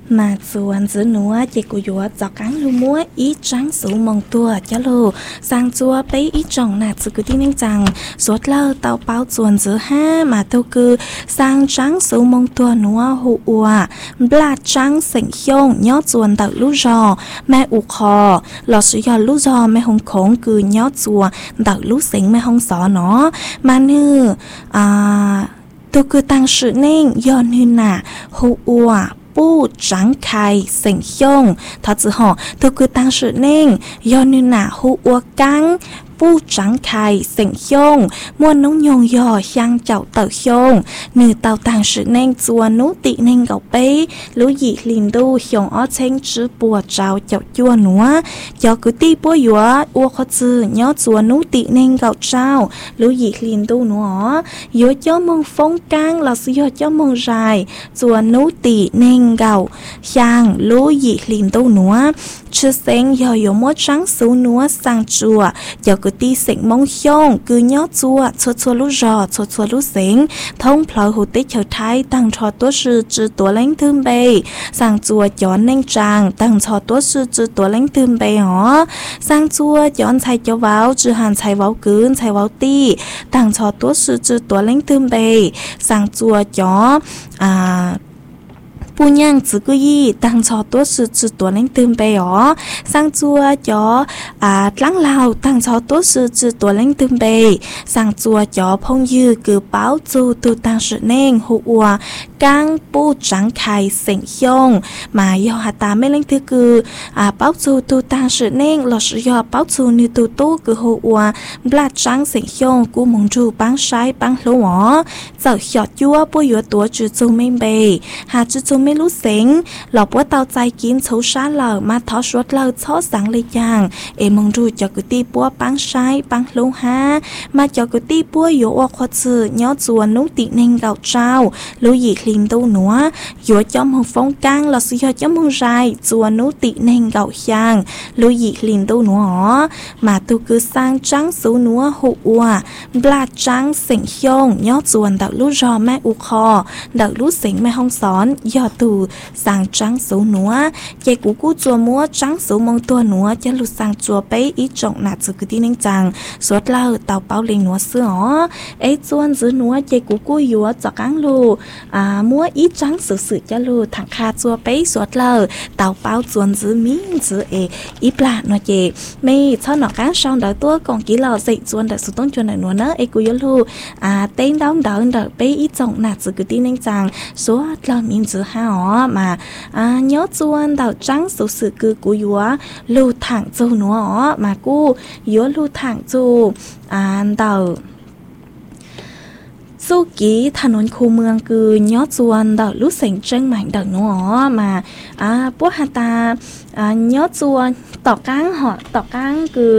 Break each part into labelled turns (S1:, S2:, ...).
S1: mà chuan giữ núa chỉ của chúa cho cắn lu múa ý trắng số mong tua cho lu sang chúa bấy ý trọng nạt sự cứ tin rằng suốt lơ tàu báo chuan giữ ha mà tôi cứ sang trắng số mong tua núa hụ ua bla trắng sỉnh hiông nhót chuan tạo lú giò mẹ u kho lọ sử dụng lú giò mẹ hồng khổng cứ nhót chùa tạo lú sỉnh mẹ hồng xó nó mà như tôi cứ tăng sự nên do như nà hụ ua bu trắng khai sỉnh hiông thật sự họ tôi cứ tăng sự nên do như nà hụ ua căng bu trắng khai sỉnh hiông muôn nông nhông dò sang chậu tàu hiông như tàu tăng sự nên chùa nú tị nên gạo bế lũ dị liền đu hiông ó chênh chứ bùa trào chậu chua núa cho cứ ti bùa dùa ua khó chư nhó chùa nú tị nên gạo trao lũ dị liền đu núa dùa cho mong phong cang là sư dùa cho mong dài chùa nú tị nên gạo sang lũ dị liền đu núa chứ xanh dò dùa mốt trắng xú núa sang chùa cho cứ ti sỉnh mong hiông cứ nhó chùa chua lũ rò chua lũ sỉnh thông phở hữu tích chờ thái tăng cho tốt sư chư tổ lãnh thương bày sang chùa chọn nên tràng tăng cho tốt sư chư tổ lãnh thương bày hó sang chùa chọn chạy cho vào chư hàn chạy vào cứng chạy vào ti tăng cho tốt sư chư tổ lãnh thương bày sang chùa chọn bu nhang chỉ có gì tăng cho tốt sự chữ tuổi lên tương bày ó sang chùa cho lắng lao tăng cho tốt sự chữ tuổi lên tương bày sang chùa cho phong dư cứ báo chu tu tăng sự nên hụ ua cang bu trắng khai sỉnh hiông mà do hạt ta mới lên thứ cứ báo chu tu tăng sự nên là sự do báo chu như tu tu cứ hụ ua bla trắng sỉnh hiông cú mong chu băng sai băng lúa ó giờ chọt chúa bu yếu tuổi chữ chu minh bày hạt chữ chuไม่รู้เสียงหลอกว่าเตาใจกินชูช้าเหล่ามาทอชวดเหล่าชอสังเลยอย่างมองดูจอกตีปัวปังใช้ปังลูฮามาจอกตีปัวอยู่อควาซืย้อจวนนุติเน่งเก่าเจ้าลุยคลิมตูหนัวอยู่จอมหงฟงกลางหลอกสุยจอมหงใจจวนนุติเน่งเก่ายางลุยคลิมตูหนัวมาตูคือสร้างจังสูหนัวหัวบลาจังเสียงยงย้อจวนดอกลูรอแม่อุคอดอกลูเสียงแม่ห้องสอนยอดตูsang trắng số núa chạy cú chùa múa trắng số mong tua núa cho lụt sang chùa bấy ý trọng nạt sự cứ tin nên rằng suốt lao tàu bao lên núa xưa ó ấy chuan dưới núa chạy cú yếu cho cáng lù múa ý trắng sự cho lù thằng kha chùa bấy suốt lao tàu bao chuan dưới miếng dưới ý bla nó chạy mày cho nó cáng sau đó tua còn kỹ lò dậy chuan đã sự tôn chuan này núa nữa ấy cú yếu lù tên đóng đỡ bấy ý trọng nạt sự cứ tin nên rằng suốt lao miếng dưới ha mà nhớ chuan đào trắng số sự cứ của yếu lưu thẳng châu nó mà cô yếu lưu thẳng châu đào số kýถนน คูเมือง คือย้อจวนดอกลูกเสียงเจ้งใหม่ดอกหนูมาพวกฮาตาย้อจวนต่อก้างหอต่อก้างคือ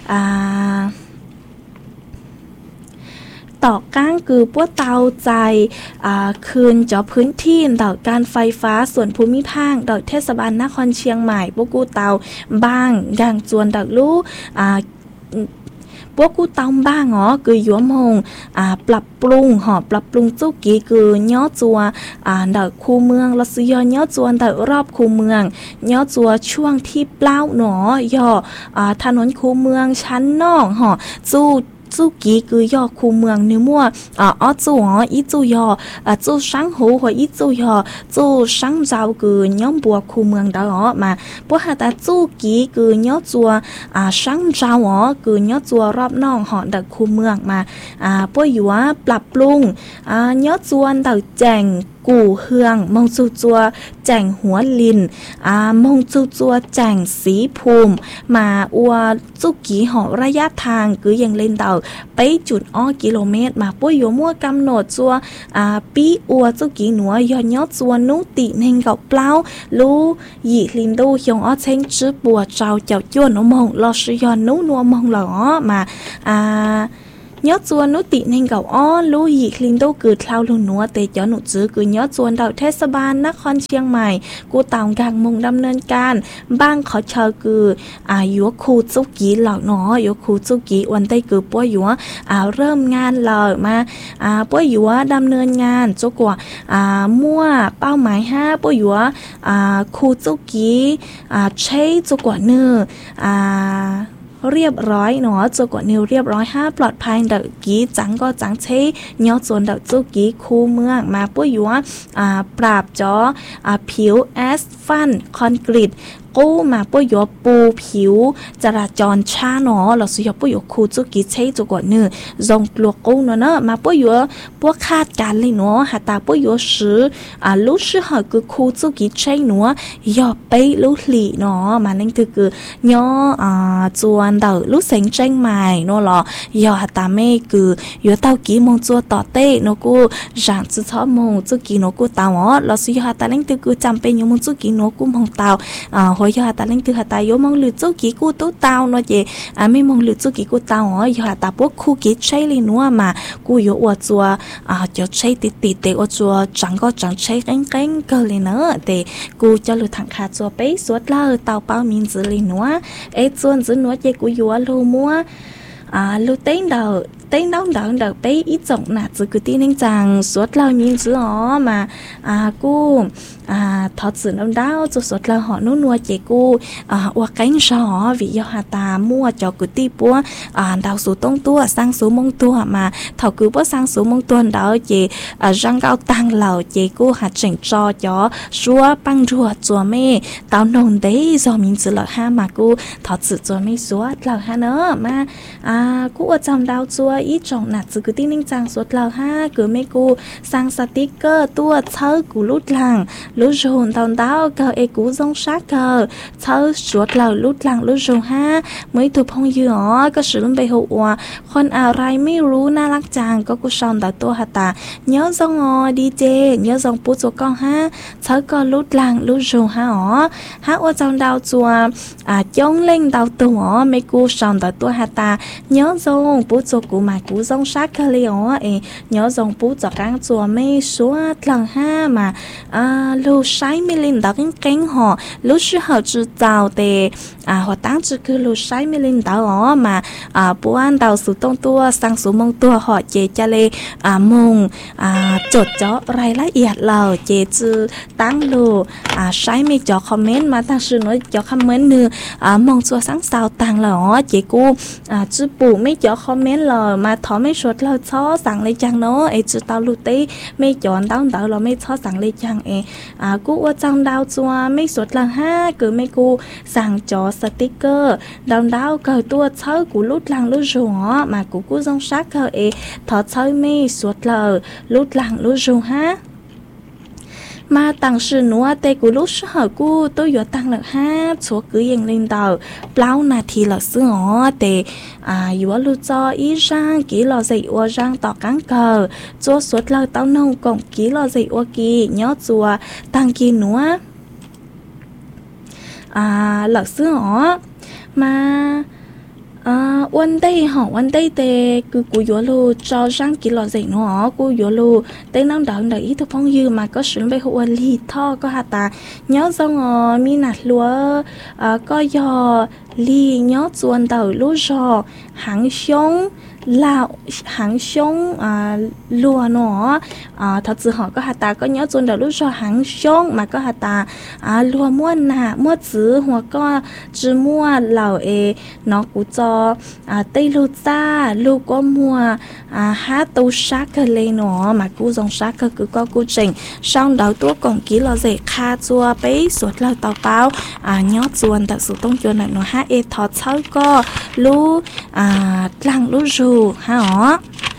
S1: ต่อก้างคือพวกเตาใจคืนจอพื้นที่ดอกการไฟฟ้าส่วนภูมิภาคดอกเทศบาลนครเชียงใหม่พวกกูเตาบ้างอย่างจวนดอกลูพวกกูต้องบ้างอ๋อคือยัวมงปรับปรุงปรับปรุงจุกี้คือย้อจัวดอกคูเมืองเราซื้อย่อจวนดอกรอบคูเมืองย้อจัวช่วงที่เปล่าหนอย่อถนนคูเมืองชั้นนอกจูกี้คือย่อคูเมืองเนื้อมั่วจูอีจูย่อจูสังหูหัวอีจูย่อจูสังเจ้าคือย้อมบัวคูเมืองดอกมาพวกหาตาจูกี้คือย้อจัวสังเจ้าคือย้อจัวรอบนอกหอดอกคูเมืองมาพวกอยู่ปรับปรุงย้อจวนดอกแจงกูเฮืองมองจูจัวแจงหัวลินมองจูจัวแจงสีภูมิมาอัวจุกี้หอระยะทางคือยังเล่นเดาไปจุดกิโลเมตรมาปุ้ยอยู่มั่วกำหนดจัวปีอัวจุกี้หนัวยอนยอดจัวนุติเน่งกับเปล่าลู่หยีลินดูยองเช่งจื้อบัวเจ้าเจ้าจ้วนมองลอชยอนนุนัวมองหล่อมา nhớ chuồn nút tị nên gạo ó lú hị linh đô cứ thao lù núa tê cho nụ chứ cứ nhớ chuồn đầuเทศบาลนครเชียงใหม่กูตามการมุ่งดำเนินการบ้างขอเชิญคือยัวครูจุกีเหล่าหนอยัวครูจุกีวันได้คือป้วยยัวเริ่มงานเลยมาป้วยยัวดำเนินงานจุกว่ามั่วเป้าหมายป้วยยัวครูจุกีใช้จุกว่าเนื้อเรียบร้อยเนาะจุกว่านิวเรียบร้อยปลอดภัยเด็กกี้จังก็จังใช้ย้อนส่วนเด็กจุกี้คู่เมืองมาปุ้ยยัวปราบจอผิวแอสฟันคอนกรีตกู้มาปุ้ยยัวปูผิวจราจรช้าเนาะเราสุยปุ้ยยัวคู่จุกี้ใช้จุกว่าเนื้อทรงกลัวกู้เนาะมาปุ้ยยัวพวกคาดการเลยเนาะหาตาปุ้ยยัวซื้อรู้ชื่อเหรอคือคู่จุกี้ใช้เนาะย่อไปรู้หลีเนาะมานั่นคือย้อจวนเดารู้เสียงเจ้งใหม่เนาะหรอย่อหาตาไม่คือยัวเต้ากี้มงจัวต่อเต้เนาะกูจังจุดท้อมงจุกี้เนาะกูเต้าอ๋อเราสุยหาตาเล่นคือจำเป็นยังมงจุกี้เนาะกูมงเต้าหัวยอตาเล่นคือหาตาโยมองหรือจุกี้กูตู้เตาเนาะเจไม่มองหรือจุกี้กูเตาอ๋อยอตาพวกคู่กิใช้เลยนัวมากูโยอวดจัวจะใช้ติดเตอจัวจังก็จังใช้เก่งๆก็เลยเนาะแต่กูจะหลุดทางขาจัวไปสวดเล่าเตาเป้ามินจือเลยนัวส่วนจือนัวเจกูโยลูมัวลูเต้นเดาtên đau bé ít rộng nạt từ cứ tin anh chàng suốt lâu miếng chứ ó mà cô thọt sự đau đau cho suốt lâu họ nô nuôi chị cô qua cánh sò vì do hà ta mua cho cứ ti búa đào số tông tua sang số mông tua mà thọ cứ bớt sang số mông tua đó chị răng cao tăng lầu chị cô hạt chỉnh cho xua băng rùa chùa mê tao nôn đấy do miếng chứ là ha mà cô thọt sự chùa mê suốt lâu ha nữa mà cô ở trong đau chùa ít trọng nạt cứ tin ninh chàng suốt lâu ha cứ mấy cô sang sticker tua thơ của lút làng lút rồn tao tao cờ e cú rong sát cờ thơ suốt lâu lút làng lút rồn ha mới thuộc phong dư ó có sự lâm bề hậu con aiไม่รู้น่ารักจังก็กูชอนแต่ตัวหาตาnhớ rong đi chê nhớ rong bút cho con ha thơ có lút làng lút rồn ha ó ha ở trong đào chùa chống lên đào tù ó mấy cô chọnแต่ตัวหาตาnhớ rong bút cho cụ mà cú rong sát cơ li ó nhớ rong bút cho cán chùa mấy số lần ha mà lưu sai mấy linh đạo cánh họ lúc sư họ chữ giàu tề họ tăng chữ cứ lưu sai mấy linh đạo ó mà bố ăn đào số tông tua sang số mông tua họ chế cha lê mông chốt cho rai lá yết lầu chế chữ tăng lưu sai mấy cho comment mà tăng sư nói cho comment nữa mong chùa sáng sao tăng là ó chế cô chữ bù mấy cho comment là mà thọ mấy suốt là choสั่งเลยจังเนาะchữ tao lưu tí mấy chọn tao tao là mấy choสั่งเลยจังcô ở trong đào chùa mấy suốt là ha cứ mấy côสั่งcho sticker đào đào cờ tua chơi của lút làng lút rùa mà của cô dòng sát cờ thọ chơi mấy suốt là lút làng lút rùa ha mà tăng sự nữa tê của lúc sở cô tôi vừa tăng lực ha số cứ yên lên đầu bao nà thì là sự ngõ tê vừa lúc cho ý rang kỹ lò dậy ô rang tỏ cán cờ cho suốt lâu tao nông cộng kỹ lò dậy ô kỳ nhớ chùa tăng kỳ nữa là sự ngõ màวันได้หอวันได้เตคือกูยัวลูจอร่างกิโลเซนหัวกูยัวลูเต้น้ำดังเดอีทุกพงยืมมาก็สุนไปหัวลีท่อก็หาตาเนาะจงมีหนัดลัวก็ยอลีเนาะจวนเดาลูจอหางชงลาวหางชงลัวเนาะถ้าจือหอก็หาตาก็เนาะจวนเดาลูจอหางชงมาก็หาตาลัวม้วนหน้าม้วนจื้อหัวก็จื้อม้วนเหล่าเนาะกูจอtây lưu ta lưu có mua hát tu sát cơ lên nó mà cú dòng sát cơ cứ có cú trình xong đầu tua còn ký lo dễ kha chua bấy suốt lâu tàu bao nhót chuồn thật sự tông chuồn này nó hát thọt sáu co lưu lăng lưu rù ha ó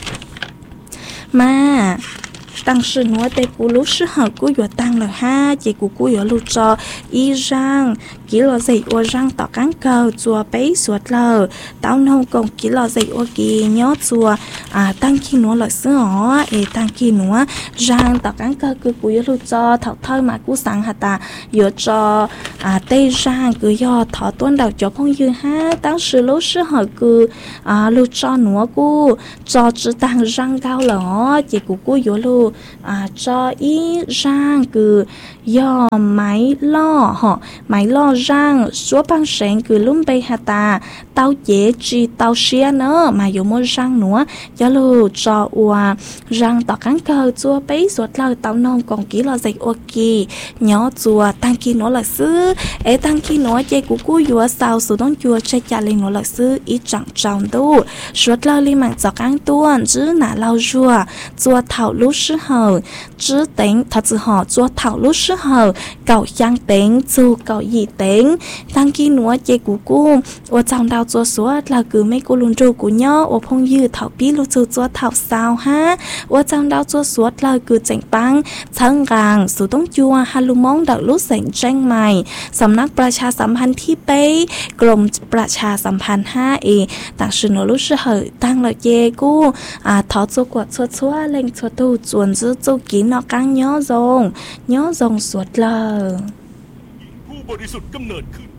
S1: mà tăng sự nữa tây cú lúc sư hở cú vừa tăng là ha chỉ cú vừa lúc cho y rang kỹ lò dậy ô rang tỏ cán cờ chùa bấy suốt lờ tao nông cộng kỹ lò dậy ô kỳ nhớ chùa tăng khi nữa là sư hở tăng khi nữa rang tỏ cán cờ cứ cú vừa lúc cho thọ thơ mà cú sáng hạt ta vừa cho tây giang cứ do thọ tuân đầu cho phong dư ha当时lúc sư họ cứ lúc cho nữa cô cho chữ tăng răng cao lỏ chỉ của cô yếu lu cho ý răng cứ do máy lo họ máy lo răng số băng sáng cứ lúc bây hà ta tao dễ chỉ tao xia nữa mà yếu mua răng nữa cho lu cho răng tỏ cắn cờ chua bấy suốt lời tao nông còn kỹ lo dạy ok nhỏ chùa tăng kia nó là sư ấy tăng kia nó chơi của cô yếu sao số đông chùa chơi trả lên nó là sư ý chẳng trọng tu suốt lời li mạng cho cắn tuôn chứ nã lau chùa thảo lúc sư hờ chứ tính thật sự họ chùa thảo lúc sư hờ cậu giang tính chu cậu gì tính tăng kia nó chơi của cô ở trong đào chùa suốt là cứ mấy cô luôn trù của nhau ở phong dư thảo bí lúc chùa thảo sao ha ở trong đào chùa suốt là cứ chỉnh băngทั้งกลางสู่ต้องจัวฮาลุมองดักลุเสงแจ้งใหม่สำนักประชาสัมพันธ์ที่เป้กรมประชาสัมพันธ์ 5A ต่างชื่อโนลุชื่อเหอตั้งเลยเยกู้ถอดตัวกวดชัวเล่งชัวตู้จวนซื้อจูกินนอกกังย่อทรงสวดเลย
S2: ผู้บริสุทธิ์กำเนิดขึ้น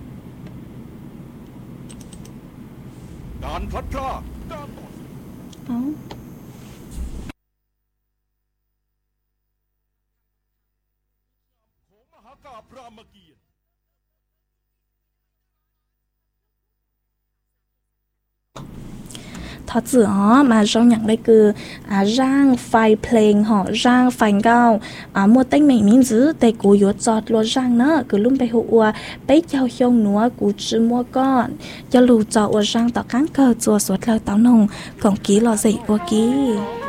S2: การพลัดพรากการต่อสู้กาพรามเกียรติ
S1: thật sự mà trong nhận đây cứ rang phai pleng họ rang phai cao mua tính mình giữ để cụ yếu chọt lo rang nữa cứ luôn bay hụa bay chào xong nữa cụ chỉ mua con cho lù chọt rang tỏ cán cờ chùa suốt lời táo nồng còn ký lo gì qua ký